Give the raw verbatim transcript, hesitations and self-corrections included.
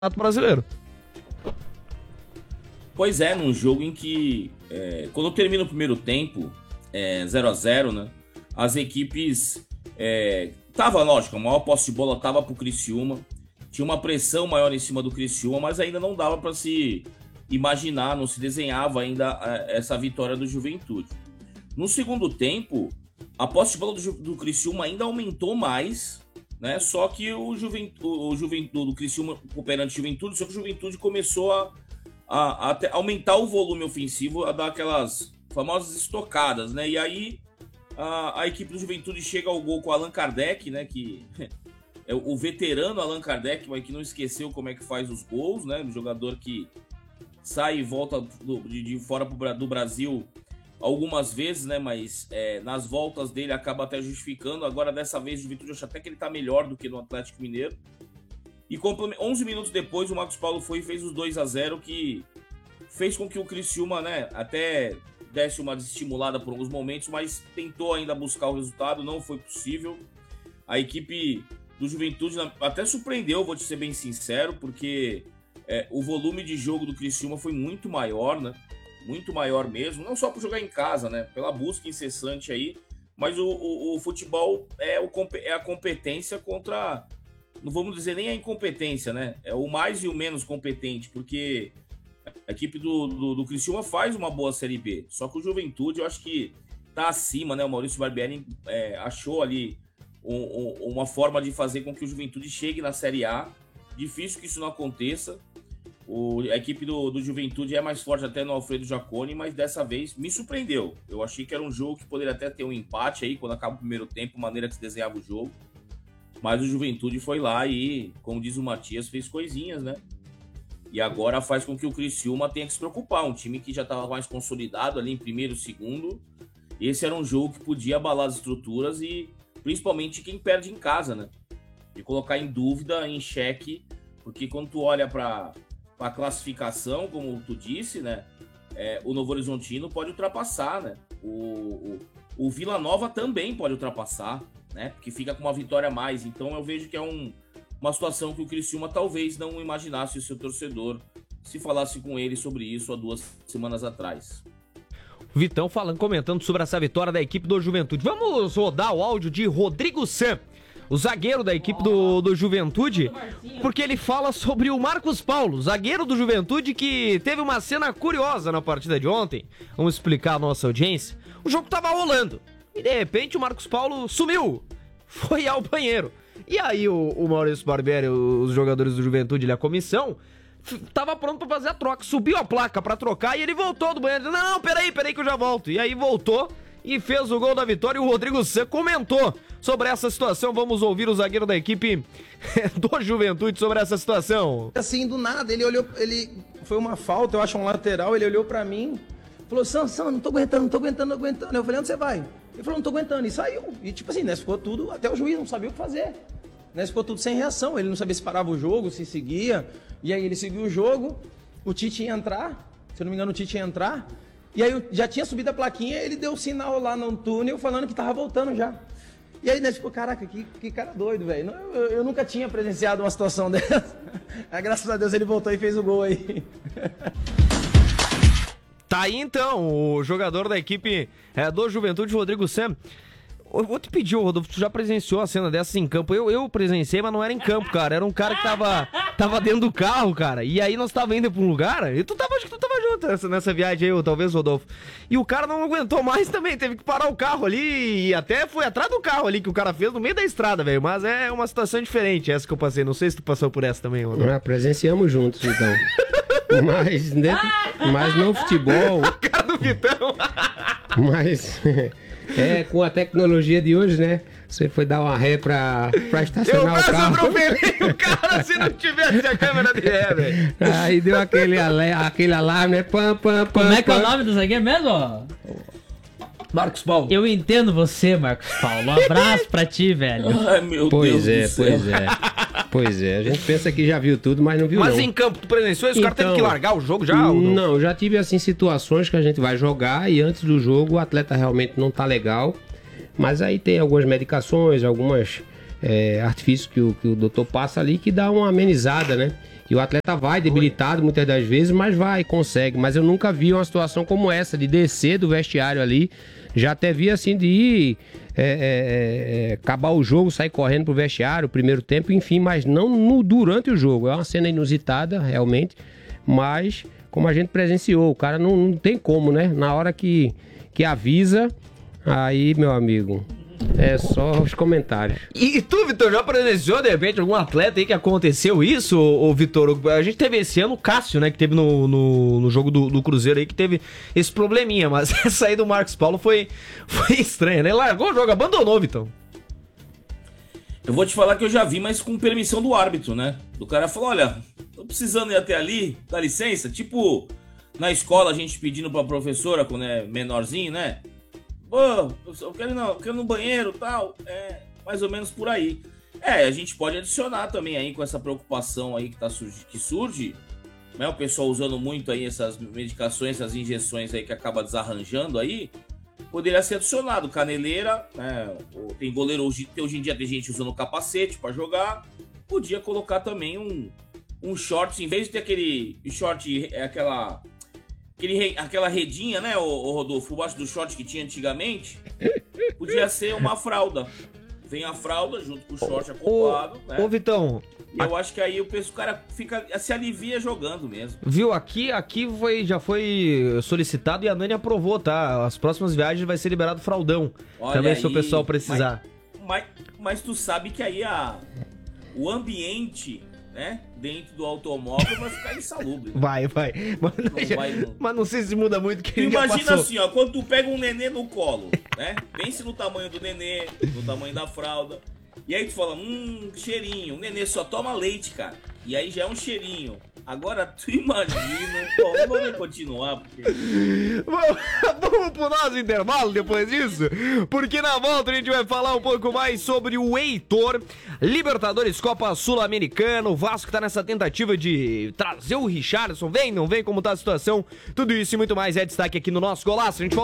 Brasileiro. Pois é, num jogo em que, é, quando termina o primeiro tempo, é, zero a zero, né? As equipes... É, tava, lógico, a maior posse de bola tava pro Criciúma. Tinha uma pressão maior em cima do Criciúma, mas ainda não dava para se imaginar, não se desenhava ainda essa vitória do Juventude. No segundo tempo, a posse de bola do, do Criciúma ainda aumentou mais, né? Só que o Juventude, o Juventude do Criciúma perante o Juventude, só que o Juventude começou a, a, a aumentar o volume ofensivo, a dar aquelas famosas estocadas, né? E aí a, a equipe do Juventude chega ao gol com o Allan Kardec, né? Que é o veterano Allan Kardec, mas que não esqueceu como é que faz os gols, né? Um jogador que sai e volta do, de, de fora pro, do Brasil algumas vezes, né? Mas é, nas voltas dele acaba até justificando. Agora, dessa vez, o Juventude, eu acho até que ele tá melhor do que no Atlético Mineiro. E onze minutos depois, o Marcos Paulo foi e fez os dois a zero, que fez com que o Criciúma, né, até desse uma desestimulada por alguns momentos, mas tentou ainda buscar o resultado, não foi possível. A equipe do Juventude até surpreendeu, vou te ser bem sincero, porque é, o volume de jogo do Criciúma foi muito maior, né? Muito maior mesmo, não só por jogar em casa, né? Pela busca incessante aí, mas o, o, o futebol é, o, é a competência contra, não vamos dizer nem a incompetência, né? É o mais e o menos competente, porque a equipe do, do, do Criciúma faz uma boa Série B, só que o Juventude eu acho que tá acima, né? O Maurício Barbieri é, achou ali um, um, uma forma de fazer com que o Juventude chegue na Série A. Difícil que isso não aconteça. O, a equipe do, do Juventude é mais forte até no Alfredo Jaconi, mas dessa vez me surpreendeu. Eu achei que era um jogo que poderia até ter um empate aí, quando acaba o primeiro tempo, maneira que se desenhava o jogo. Mas o Juventude foi lá e, como diz o Matias, fez coisinhas, né? E agora faz com que o Criciúma tenha que se preocupar. Um time que já estava mais consolidado ali em primeiro e segundo. Esse era um jogo que podia abalar as estruturas e principalmente quem perde em casa, né? E colocar em dúvida, em xeque, porque quando tu olha para a classificação, como tu disse, né? É, o Novo Horizontino pode ultrapassar, né? O, o, o Vila Nova também pode ultrapassar, né? Porque fica com uma vitória a mais. Então eu vejo que é um, uma situação que o Criciúma talvez não imaginasse o seu torcedor se falasse com ele sobre isso há duas semanas atrás. O Vitão falando, comentando sobre essa vitória da equipe do Juventude. Vamos rodar o áudio de Rodrigo Sam, o zagueiro da equipe do, do Juventude, porque ele fala sobre o Marcos Paulo, zagueiro do Juventude, que teve uma cena curiosa na partida de ontem. Vamos explicar a nossa audiência. O jogo tava rolando e de repente o Marcos Paulo sumiu, foi ao banheiro. E aí o, o Maurício Barbieri, os jogadores do Juventude e a comissão, tava pronto pra fazer a troca, subiu a placa pra trocar e ele voltou do banheiro. Não, não, peraí, peraí que eu já volto. E aí voltou e fez o gol da vitória. E o Rodrigo San comentou sobre essa situação. Vamos ouvir o zagueiro da equipe do Juventude sobre essa situação. Assim, do nada, ele olhou, ele foi uma falta, eu acho um lateral, ele olhou pra mim, falou, Sansão, não tô aguentando, não tô aguentando, não tô aguentando. Eu falei, onde você vai? Ele falou, não tô aguentando, e saiu. E tipo assim, né, ficou tudo, até o juiz não sabia o que fazer. Né, ficou tudo sem reação, ele não sabia se parava o jogo, se seguia. E aí ele seguiu o jogo, o Tite ia entrar, se eu não me engano o Tite ia entrar. E aí já tinha subido a plaquinha, ele deu o sinal lá no túnel falando que tava voltando já. E aí, né, ficou, caraca, que, que cara doido, velho. Eu, eu nunca tinha presenciado uma situação dessa. Aí, graças a Deus, ele voltou e fez o gol aí. Tá aí, então, o jogador da equipe é, do Juventude, Rodrigo Sam. Eu vou te pedir, Rodolfo, tu já presenciou a cena dessas em campo? Eu, eu presenciei, mas não era em campo, cara. Era um cara que tava, tava dentro do carro, cara. E aí nós tava indo pra um lugar, e tu tava, acho que tu tava junto nessa, nessa viagem aí, ou talvez, Rodolfo. E o cara não aguentou mais também, teve que parar o carro ali, e até foi atrás do carro ali que o cara fez no meio da estrada, velho. Mas é uma situação diferente essa que eu passei. Não sei se tu passou por essa também, Rodolfo. Ah, presenciamos juntos, então. Mas, né, mas no futebol... A cara do Vitão. Mas... É, com a tecnologia de hoje, né? Você foi dar uma ré pra, pra estacionar o carro. Eu quase atropelei o cara se não tivesse a câmera de ré, velho. Aí deu aquele, aquele alarme, né? Pam, pam, pam. Como é que é o nome do zagueiro mesmo? Marcos Paulo. Eu entendo você, Marcos Paulo. Um abraço pra ti, velho. Ai, meu pois Deus é, do céu. Pois é, pois é. A gente pensa que já viu tudo, mas não viu mas não. Mas em campo, tu presenciou isso? Os então, caras teve que largar o jogo já? Ou não? Não, já tive assim situações que a gente vai jogar e antes do jogo o atleta realmente não tá legal. Mas aí tem algumas medicações, algumas é, artifícios que o, que o doutor passa ali que dá uma amenizada, né? E o atleta vai debilitado muitas das vezes, mas vai, consegue. Mas eu nunca vi uma situação como essa, de descer do vestiário ali. Já até vi assim de ir, é, é, é, acabar o jogo, sair correndo pro vestiário, primeiro tempo, enfim, mas não no, durante o jogo. É uma cena inusitada, realmente, mas como a gente presenciou, o cara não, não tem como, né? Na hora que, que avisa, aí, meu amigo... É só os comentários. E, e tu, Vitor, já presenciou de repente algum atleta aí que aconteceu isso, ô, ô Vitor? A gente teve esse ano o Cássio, né, que teve no, no, no jogo do, do Cruzeiro aí, que teve esse probleminha, mas essa aí do Marcos Paulo foi, foi estranha, né? Ele largou o jogo, abandonou, Vitor. Eu vou te falar que eu já vi, mas com permissão do árbitro, né? O cara falou, olha, tô precisando ir até ali, dá licença. Tipo, na escola a gente pedindo pra professora, quando é menorzinho, né? Pô, eu quero ir, não, eu quero ir no banheiro e tal, é mais ou menos por aí. É, a gente pode adicionar também aí com essa preocupação aí que, tá, que surge, né? O pessoal usando muito aí essas medicações, essas injeções aí que acaba desarranjando aí, poderia ser adicionado. Caneleira, né? Tem goleiro, hoje, hoje em dia tem gente usando capacete para jogar, podia colocar também um, um short, em vez de ter aquele short, é aquela... Aquele, aquela redinha, né, o, o Rodolfo, embaixo do short que tinha antigamente, podia ser uma fralda. Vem a fralda junto com o short acoplado, ô, né? Ô, Vitão... E eu acho que aí o, o cara fica, se alivia jogando mesmo. Viu, aqui, aqui foi, já foi solicitado e a Nani aprovou, tá? As próximas viagens vai ser liberado fraldão. Olha também aí, se o pessoal precisar. Mas, mas, mas tu sabe que aí a, o ambiente... né? Dentro do automóvel vai ficar insalubre. Vai, vai. Mas não, Não vai, não. mas não sei se muda muito que Tu imagina assim, ó, quando tu pega um nenê no colo, né? Pense no tamanho do nenê, no tamanho da fralda. E aí tu fala, hum, cheirinho. O nenê só toma leite, cara. E aí já é um cheirinho. Agora tu imagina. Bom, não vou nem continuar, porque... Vamos pro nosso intervalo depois disso, porque na volta a gente vai falar um pouco mais sobre o Heitor, Libertadores, Copa Sul-Americana, o Vasco tá nessa tentativa de trazer o Richarlison, vem, não vem, como tá a situação, tudo isso e muito mais é destaque aqui no nosso Golaço. A gente volta